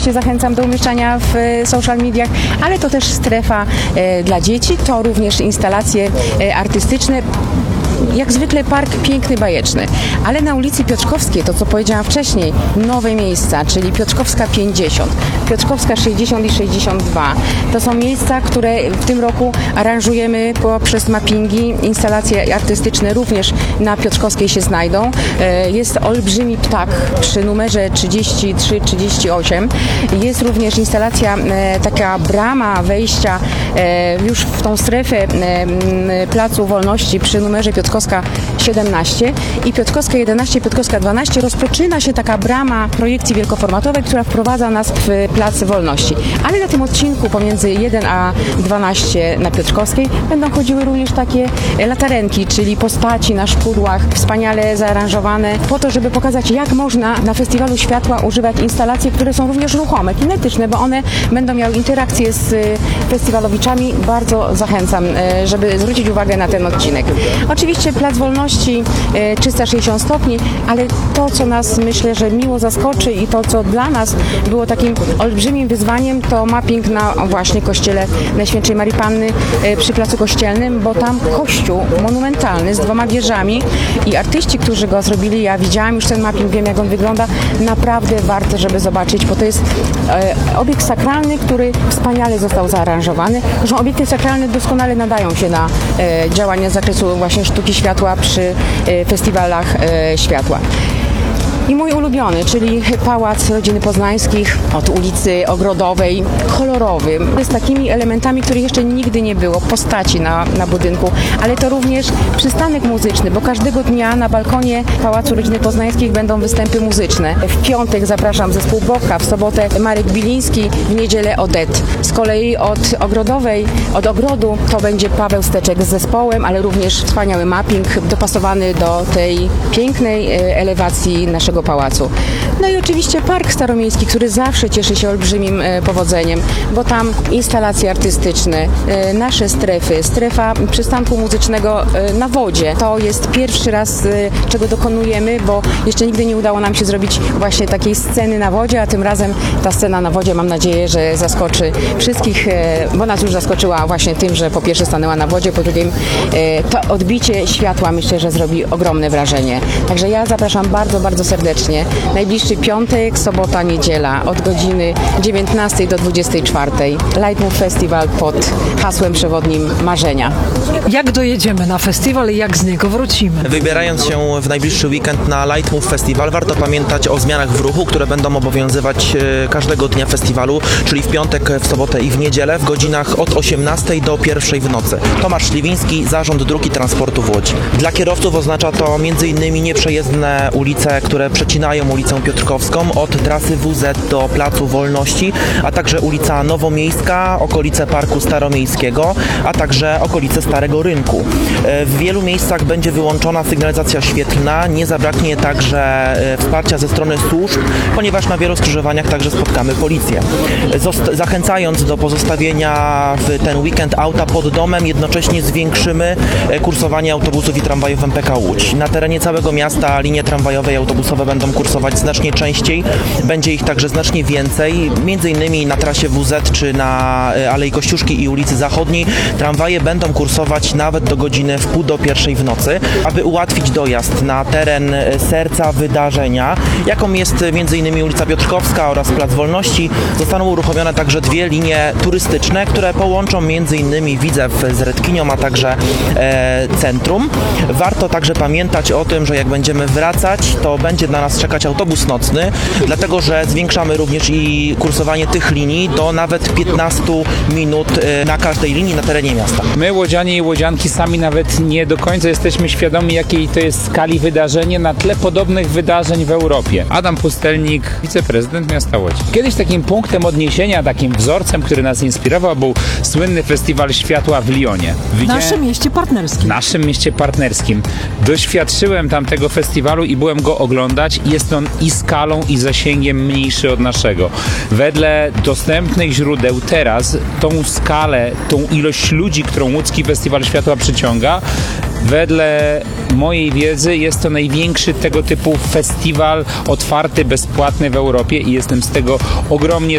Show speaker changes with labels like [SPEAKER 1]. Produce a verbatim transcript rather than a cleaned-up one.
[SPEAKER 1] oczywiście zachęcam do umieszczania w social mediach, ale to też strefa dla dzieci, to również instalacje artystyczne. Jak zwykle park piękny, bajeczny, ale na ulicy Piotrkowskiej, to co powiedziałam wcześniej, nowe miejsca, czyli Piotrkowska pięćdziesiąt, Piotrkowska sześćdziesiąt i sześćdziesiąt dwa. To są miejsca, które w tym roku aranżujemy poprzez mappingi, instalacje artystyczne również na Piotrkowskiej się znajdą. Jest olbrzymi ptak przy numerze trzydzieści trzy trzydzieści osiem. Jest również instalacja, taka brama wejścia już w tą strefę Placu Wolności przy numerze Piotrkowska siedemnaście i Piotrkowska jedenaście, Piotrkowska dwanaście rozpoczyna się taka brama projekcji wielkoformatowej, która wprowadza nas w Plac Wolności. Ale na tym odcinku pomiędzy jeden a dwanaście na Piotrkowskiej będą chodziły również takie latarenki, czyli postaci na szpudłach, wspaniale zaaranżowane, po to, żeby pokazać, jak można na Festiwalu Światła używać instalacji, które są również ruchome, kinetyczne, bo one będą miały interakcję z festiwalowiczami. Bardzo zachęcam, żeby zwrócić uwagę na ten odcinek. Oczywiście Plac Wolności trzysta sześćdziesiąt stopni, ale to, co nas, myślę, że miło zaskoczy i to, co dla nas było takim olbrzymim wyzwaniem, to mapping na właśnie kościele Najświętszej Marii Panny przy Placu Kościelnym, bo tam kościół monumentalny z dwoma wieżami i artyści, którzy go zrobili, ja widziałam już ten mapping, wiem, jak on wygląda, naprawdę warto, żeby zobaczyć, bo to jest e, obiekt sakralny, który wspaniale został zaaranżowany. Zresztą obiekty sakralne doskonale nadają się na e, działania z zakresu właśnie sztuki światła przy e, festiwalach e, światła. I mój ulubiony, czyli Pałac Rodziny Poznańskich od ulicy Ogrodowej, kolorowy, z takimi elementami, których jeszcze nigdy nie było, postaci na, na budynku, ale to również przystanek muzyczny, bo każdego dnia na balkonie Pałacu Rodziny Poznańskich będą występy muzyczne. W piątek zapraszam zespół Bokka, w sobotę Marek Biliński, w niedzielę Odette. Z kolei od Ogrodowej, od Ogrodu to będzie Paweł Steczek z zespołem, ale również wspaniały mapping dopasowany do tej pięknej elewacji naszego pałacu. No i oczywiście Park Staromiejski, który zawsze cieszy się olbrzymim e, powodzeniem, bo tam instalacje artystyczne, e, nasze strefy, strefa przystanku muzycznego e, na wodzie. To jest pierwszy raz, e, czego dokonujemy, bo jeszcze nigdy nie udało nam się zrobić właśnie takiej sceny na wodzie, a tym razem ta scena na wodzie, mam nadzieję, że zaskoczy wszystkich, e, bo nas już zaskoczyła właśnie tym, że po pierwsze stanęła na wodzie, po drugie e, to odbicie światła, myślę, że zrobi ogromne wrażenie. Także ja zapraszam bardzo, bardzo serdecznie. Najbliższy piątek, sobota, niedziela od godziny dziewiętnastej do dwudziestej czwartej. Lightmove Festival pod hasłem przewodnim Marzenia.
[SPEAKER 2] Jak dojedziemy na festiwal i jak z niego wrócimy?
[SPEAKER 3] Wybierając się w najbliższy weekend na Lightmove Festival, warto pamiętać o zmianach w ruchu, które będą obowiązywać każdego dnia festiwalu, czyli w piątek, w sobotę i w niedzielę w godzinach od osiemnastej do pierwszej w nocy. Tomasz Śliwiński, Zarząd Dróg i Transportu w Łodzi. Dla kierowców oznacza to m.in. nieprzejezdne ulice, które przecinają ulicę Piotrkowską od trasy W Z do Placu Wolności, a także ulica Nowomiejska, okolice Parku Staromiejskiego, a także okolice Starego Rynku. W wielu miejscach będzie wyłączona sygnalizacja świetlna, nie zabraknie także wsparcia ze strony służb, ponieważ na wielu skrzyżowaniach także spotkamy policję. Zost- zachęcając do pozostawienia w ten weekend auta pod domem, jednocześnie zwiększymy kursowanie autobusów i tramwajów M P K Łódź. Na terenie całego miasta linie tramwajowe i autobusowe będą kursować znacznie częściej, będzie ich także znacznie więcej, między innymi na trasie W Z czy na Alei Kościuszki i ulicy Zachodniej. Tramwaje będą kursować nawet do godziny w pół do pierwszej w nocy, aby ułatwić dojazd na teren serca wydarzenia, jaką jest między innymi ulica Piotrkowska oraz Plac Wolności. Zostaną uruchomione także dwie linie turystyczne, które połączą między innymi Widzew z Redkinią, a także e, centrum. Warto także pamiętać o tym, że jak będziemy wracać, to będzie na nas czekać autobus nocny, dlatego że zwiększamy również i kursowanie tych linii do nawet piętnastu minut na każdej linii na terenie miasta.
[SPEAKER 4] My, łodzianie i łodzianki, sami nawet nie do końca jesteśmy świadomi, jakiej to jest skali wydarzenie na tle podobnych wydarzeń w Europie. Adam Pustelnik, wiceprezydent miasta Łodzi. Kiedyś takim punktem odniesienia, takim wzorcem, który nas inspirował, był słynny Festiwal Światła w Lyonie.
[SPEAKER 2] W naszym mieście partnerskim.
[SPEAKER 4] W naszym mieście partnerskim. Doświadczyłem tamtego festiwalu i byłem go oglądać. Jest on i skalą, i zasięgiem mniejszy od naszego. Wedle dostępnych źródeł teraz tą skalę, tą ilość ludzi, którą łódzki Festiwal Światła przyciąga, wedle mojej wiedzy jest to największy tego typu festiwal otwarty, bezpłatny w Europie i jestem z tego ogromnie